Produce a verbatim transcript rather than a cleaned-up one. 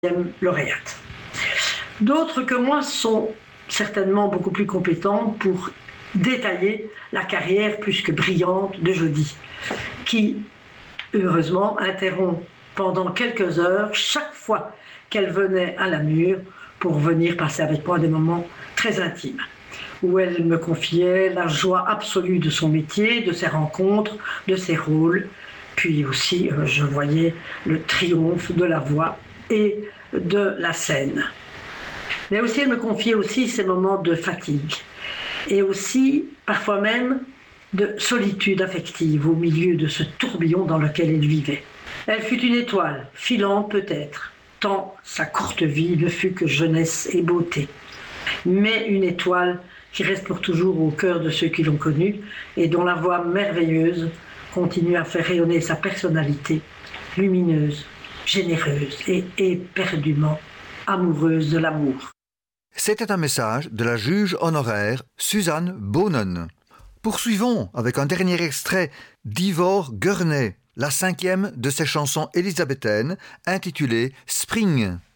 lauréate. D'autres que moi sont certainement beaucoup plus compétents pour détailler la carrière plus que brillante de Jodie, qui, heureusement, interrompt pendant quelques heures chaque fois qu'elle venait à Namur pour venir passer avec moi des moments très intimes, où elle me confiait la joie absolue de son métier, de ses rencontres, de ses rôles, puis aussi euh, je voyais le triomphe de la voix et de la scène. Mais aussi elle me confiait aussi ces moments de fatigue et aussi parfois même de solitude affective au milieu de ce tourbillon dans lequel elle vivait. Elle fut une étoile, filante peut-être, tant sa courte vie ne fut que jeunesse et beauté, mais une étoile qui reste pour toujours au cœur de ceux qui l'ont connue et dont la voix merveilleuse continue à faire rayonner sa personnalité lumineuse, généreuse et éperdument amoureuse de l'amour. C'était un message de la juge honoraire Suzanne Bohnen. Poursuivons avec un dernier extrait d'Ivor Gurney, la cinquième de ses chansons élisabéthaines intitulée Spring.